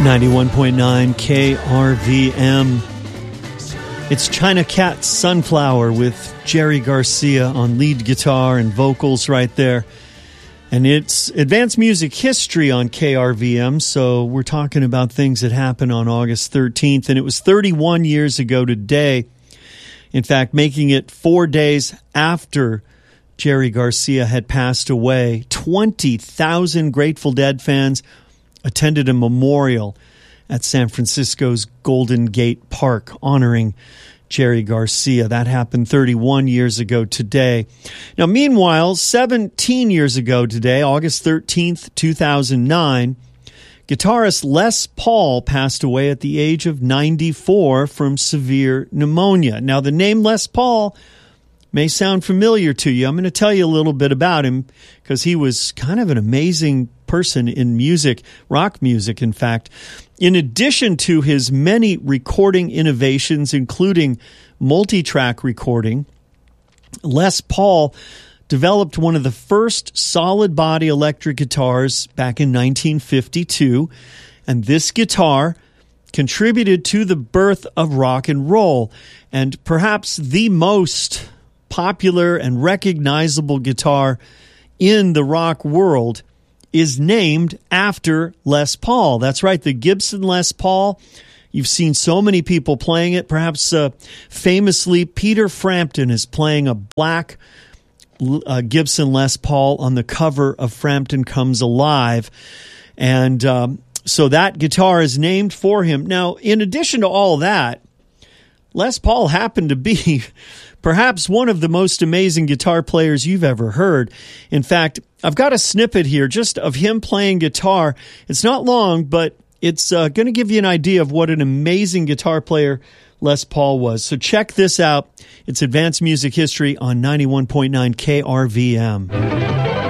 91.9 KRVM. It's China Cat Sunflower with Jerry Garcia on lead guitar and vocals right there. And it's advanced music history on KRVM, so we're talking about things that happened on August 13th, and it was 31 years ago today. In fact, making it 4 days after Jerry Garcia had passed away. 20,000 Grateful Dead fans attended a memorial at San Francisco's Golden Gate Park honoring Jerry Garcia. That happened 31 years ago today. Now, meanwhile, 17 years ago today, August 13th, 2009, guitarist Les Paul passed away at the age of 94 from severe pneumonia. Now, the name Les Paul may sound familiar to you. I'm going to tell you a little bit about him because he was kind of an amazing person in music, rock music, in fact. In addition to his many recording innovations, including multi-track recording, Les Paul developed one of the first solid-body electric guitars back in 1952, and this guitar contributed to the birth of rock and roll, and perhaps the most popular and recognizable guitar in the rock world is named after Les Paul. That's right, the Gibson Les Paul. You've seen so many people playing it. Perhaps famously, Peter Frampton is playing a black Gibson Les Paul on the cover of Frampton Comes Alive. And so that guitar is named for him. Now, in addition to all that, Les Paul happened to be perhaps one of the most amazing guitar players you've ever heard. In fact, I've got a snippet here just of him playing guitar. It's not long, but it's going to give you an idea of what an amazing guitar player Les Paul was. So check this out. It's Advanced Music History on 91.9 KRVM.